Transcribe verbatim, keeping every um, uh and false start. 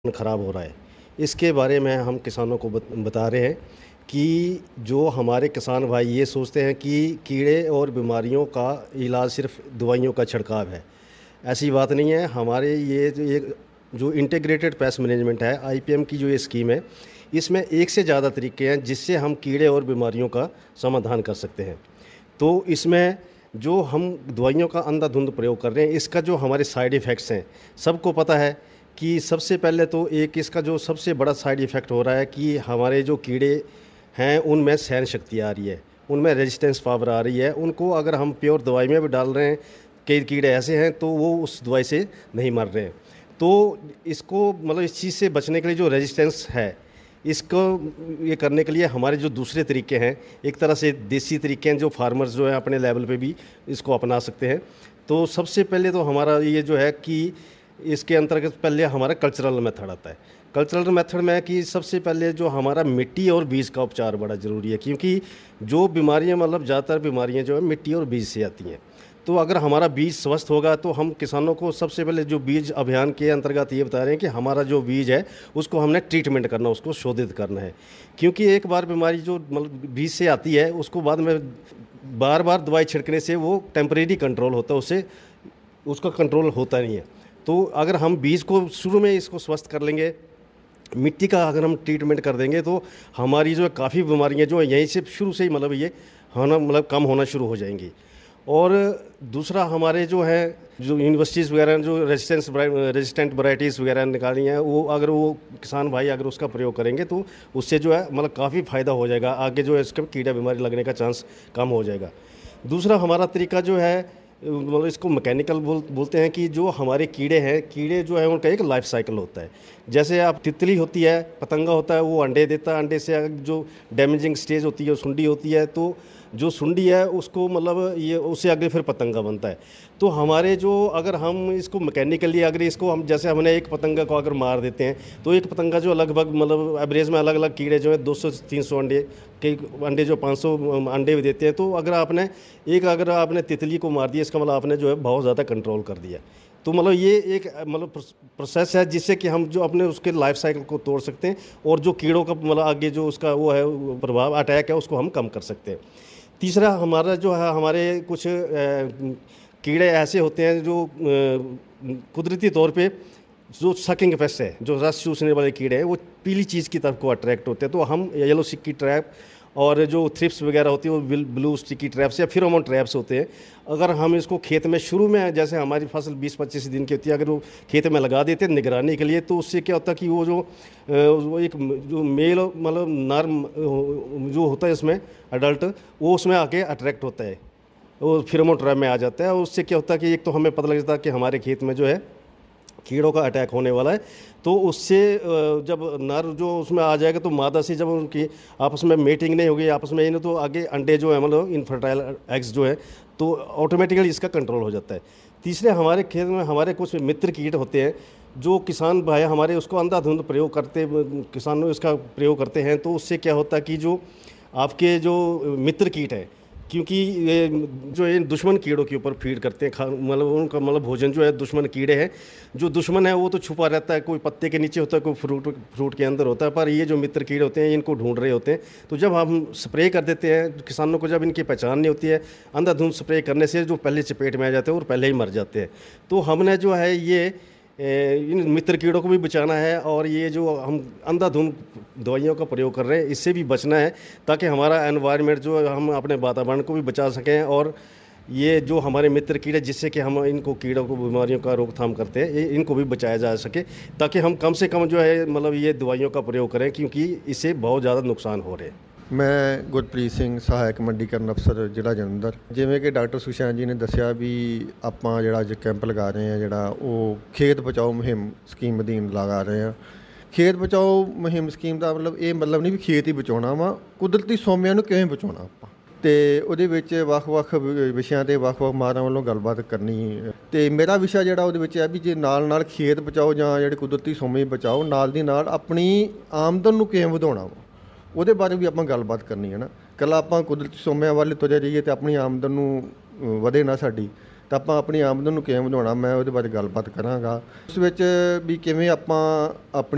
ख़राब हो रहा है। इसके बारे में हम किसानों को बत बता रहे हैं कि जो हमारे किसान भाई ये सोचते हैं कि कीड़े और बीमारियों का इलाज सिर्फ़ दवाइयों का छिड़काव है। ऐसी बात नहीं है। हमारे ये जो ये जो इंटीग्रेटेड पेस्ट मैनेजमेंट है, आई पी एम की जो ये स्कीम है, इसमें एक से ज़्यादा तरीके हैं जिससे हम कीड़े और बीमारियों का समाधान कर सकते हैं। तो इसमें जो हम दवाइयों का अंधाधुंध प्रयोग कर रहे हैं, इसका जो हमारे साइड इफ़ेक्ट्स हैं, सबको पता है कि सबसे पहले तो एक इसका जो सबसे बड़ा साइड इफ़ेक्ट हो रहा है कि हमारे जो कीड़े हैं उनमें सहन शक्ति आ रही है, उनमें रेजिस्टेंस पावर आ रही है। उनको अगर हम प्योर दवाई में भी डाल रहे हैं, कई कीड़े ऐसे हैं तो वो उस दवाई से नहीं मर रहे हैं। तो इसको मतलब इस चीज़ से बचने के लिए जो रेजिस्टेंस है, इसको ये करने के लिए हमारे जो दूसरे तरीके हैं, एक तरह से देसी तरीके हैं जो फार्मर्स जो है अपने लेवल पे भी इसको अपना सकते हैं। तो सबसे पहले तो हमारा ये जो है कि इसके अंतर्गत पहले हमारा कल्चरल मेथड आता है। कल्चरल मेथड में कि सबसे पहले जो हमारा मिट्टी और बीज का उपचार बड़ा ज़रूरी है, क्योंकि जो बीमारियां मतलब ज़्यादातर बीमारियां जो है मिट्टी और बीज से आती हैं। तो अगर हमारा बीज स्वस्थ होगा तो हम किसानों को सबसे पहले जो बीज अभियान के अंतर्गत ये बता रहे हैं कि हमारा जो बीज है उसको हमने ट्रीटमेंट करना, उसको शोधित करना है। क्योंकि एक बार बीमारी जो मतलब बीज से आती है उसको बाद में बार बार दवाई छिड़कने से वो टेम्परेरी कंट्रोल होता है, उससे उसका कंट्रोल होता नहीं है। तो अगर हम बीज को शुरू में इसको स्वस्थ कर लेंगे, मिट्टी का अगर हम ट्रीटमेंट कर देंगे तो हमारी जो है काफ़ी बीमारियां जो है यहीं से शुरू से ही मतलब ये होना मतलब कम होना शुरू हो जाएंगी। और दूसरा हमारे जो है जो यूनिवर्सिटीज़ वगैरह जो रेजिस्टेंस रेजिस्टेंट वैरायटीज़ वगैरह निकाली हैं, वो अगर वो किसान भाई अगर उसका प्रयोग करेंगे तो उससे जो है मतलब काफ़ी फ़ायदा हो जाएगा। आगे जो है इसका कीड़ा बीमारी लगने का चांस कम हो जाएगा। दूसरा हमारा तरीका जो है मतलब इसको मैकेनिकल बोल बोलते हैं कि जो हमारे कीड़े हैं, कीड़े जो है उनका एक लाइफ साइकिल होता है। जैसे आप तितली होती है, पतंगा होता है, वो अंडे देता है, अंडे से जो डैमेजिंग स्टेज होती है सुंडी होती है, तो जो सुंडी है उसको मतलब ये उससे आगे फिर पतंगा बनता है। तो हमारे जो अगर हम इसको मैकेनिकली अगर इसको हम जैसे हमने एक पतंगा को अगर मार देते हैं तो एक पतंगा जो लगभग मतलब एवरेज में अलग अलग कीड़े जो है दो सौ तीन सौ अंडे, कई अंडे जो पाँच सौ अंडे भी देते हैं। तो अगर आपने एक अगर आपने तितली को मार दिया, इसका मतलब आपने जो है बहुत ज़्यादा कंट्रोल कर दिया। तो मतलब ये एक मतलब प्रोसेस है जिससे कि हम जो अपने उसके लाइफ साइकिल को तोड़ सकते हैं और जो कीड़ों का मतलब आगे जो उसका वो है प्रभाव अटैक है उसको हम कम कर सकते हैं। तीसरा हमारा जो है हमारे कुछ कीड़े ऐसे होते हैं जो कुदरती तौर पे जो सकिंग पेस्ट है, जो रस चूसने वाले कीड़े हैं, वो पीली चीज़ की तरफ को अट्रैक्ट होते हैं। तो हम येलो स्टिकी ट्रैप और जो थ्रिप्स वगैरह होती है वो ब्लू स्टिकी ट्रैप्स या फिरोमोन ट्रैप्स होते हैं। अगर हम इसको खेत में शुरू में जैसे हमारी फसल बीस पच्चीस दिन की होती है, अगर वो खेत में लगा देते हैं निगरानी के लिए, तो उससे क्या होता है कि वो जो वो एक जो मेल मतलब नर जो होता है इसमें अडल्ट, वो उसमें आके अट्रैक्ट होता है, वो फिरोमोन ट्रैप में आ जाता है। उससे क्या होता है कि एक तो हमें पता लग जाता है कि हमारे खेत में जो है कीड़ों का अटैक होने वाला है। तो उससे जब नर जो उसमें आ जाएगा तो मादा से जब उनकी आपस में मीटिंग नहीं होगी, आपस में ही नहीं, तो आगे अंडे जो है मतलब इनफर्टाइल एग्स जो है तो ऑटोमेटिकली इसका कंट्रोल हो जाता है। तीसरे हमारे खेत में हमारे कुछ मित्र कीट होते हैं जो किसान भाई हमारे उसको अंधाधुंध प्रयोग करते किसानों इसका प्रयोग करते हैं। तो उससे क्या होता है कि जो आपके जो मित्र कीट है, क्योंकि ये जो ये दुश्मन कीड़ों के ऊपर फीड करते हैं, खा मतलब उनका मतलब भोजन जो है दुश्मन कीड़े हैं। जो दुश्मन है वो तो छुपा रहता है, कोई पत्ते के नीचे होता है, कोई फ्रूट फ्रूट के अंदर होता है, पर ये जो मित्र कीड़े होते हैं इनको ढूंढ रहे होते हैं। तो जब हम स्प्रे कर देते हैं किसानों को, जब इनकी पहचान नहीं होती है, अंधाधुंध स्प्रे करने से जो पहले चपेट में आ जाते हैं और पहले ही मर जाते हैं। तो हमने जो है ये इन मित्र कीड़ों को भी बचाना है और ये जो हम अंधाधुंध दवाइयों का प्रयोग कर रहे हैं इससे भी बचना है, ताकि हमारा एनवायरनमेंट जो हम अपने वातावरण को भी बचा सकें और ये जो हमारे मित्र कीड़े जिससे कि हम इनको कीड़ों को बीमारियों का रोकथाम करते हैं, इनको भी बचाया जा सके, ताकि हम कम से कम जो है मतलब ये दवाइयों का प्रयोग करें, क्योंकि इससे बहुत ज़्यादा नुकसान हो रहे हैं। मैं ਗੁਰਪ੍ਰੀਤ ਸਿੰਘ ਸਹਾਇਕ ਮੰਡੀਕਰਨ ਅਫਸਰ ਜ਼ਿਲ੍ਹਾ ਜਲੰਧਰ। ਜਿਵੇਂ ਕਿ ਡਾਕਟਰ ਸੁਸ਼ਾਂਤ ਜੀ ਨੇ ਦੱਸਿਆ ਵੀ ਆਪਾਂ ਜਿਹੜਾ ਅੱਜ ਕੈਂਪ ਲਗਾ ਰਹੇ ਹਾਂ ਜਿਹੜਾ ਉਹ ਖੇਤ ਬਚਾਓ ਮੁਹਿੰਮ ਸਕੀਮ ਅਧੀਨ ਲਗਾ ਰਹੇ ਹਾਂ। ਖੇਤ ਬਚਾਓ ਮੁਹਿੰਮ ਸਕੀਮ ਦਾ ਮਤਲਬ ਇਹ ਮਤਲਬ ਨਹੀਂ ਵੀ ਖੇਤ ਹੀ ਬਚਾਉਣਾ ਵਾ, ਕੁਦਰਤੀ ਸੋਮਿਆਂ ਨੂੰ ਕਿਵੇਂ ਬਚਾਉਣਾ ਆਪਾਂ, ਅਤੇ ਉਹਦੇ ਵਿੱਚ ਵੱਖ-ਵੱਖ ਵਿਸ਼ਿਆਂ 'ਤੇ ਵੱਖ-ਵੱਖ ਮਾਹਰਾਂ ਵੱਲੋਂ ਗੱਲਬਾਤ ਕਰਨੀ। ਅਤੇ ਮੇਰਾ ਵਿਸ਼ਾ ਜਿਹੜਾ ਉਹਦੇ ਵਿੱਚ ਹੈ ਵੀ ਜੇ ਨਾਲ ਨਾਲ ਖੇਤ ਬਚਾਓ ਜਾਂ ਜਿਹੜੇ ਕੁਦਰਤੀ ਸੋਮੇ ਬਚਾਓ, ਨਾਲ ਦੀ ਨਾਲ ਆਪਣੀ ਆਮਦਨ ਨੂੰ ਕਿਵੇਂ ਵਧਾਉਣਾ ਵਾ, ਉਹਦੇ ਬਾਰੇ ਵੀ ਆਪਾਂ ਗੱਲਬਾਤ ਕਰਨੀ ਹੈ ਨਾ। ਇਕੱਲਾ ਆਪਾਂ ਕੁਦਰਤੀ ਸੋਮਿਆਂ ਵੱਲ ਤੁਰੇ ਰਹੀਏ ਅਤੇ ਆਪਣੀ ਆਮਦਨ ਨੂੰ ਵਧੇ ਨਾ ਸਾਡੀ, ਤਾਂ ਆਪਾਂ ਆਪਣੀ ਆਮਦਨ ਨੂੰ ਕਿਵੇਂ ਵਧਾਉਣਾ, ਮੈਂ ਉਹਦੇ ਬਾਰੇ ਗੱਲਬਾਤ ਕਰਾਂਗਾ। ਉਸ ਵਿੱਚ ਵੀ ਕਿਵੇਂ ਆਪਾਂ ਆਪਣੀ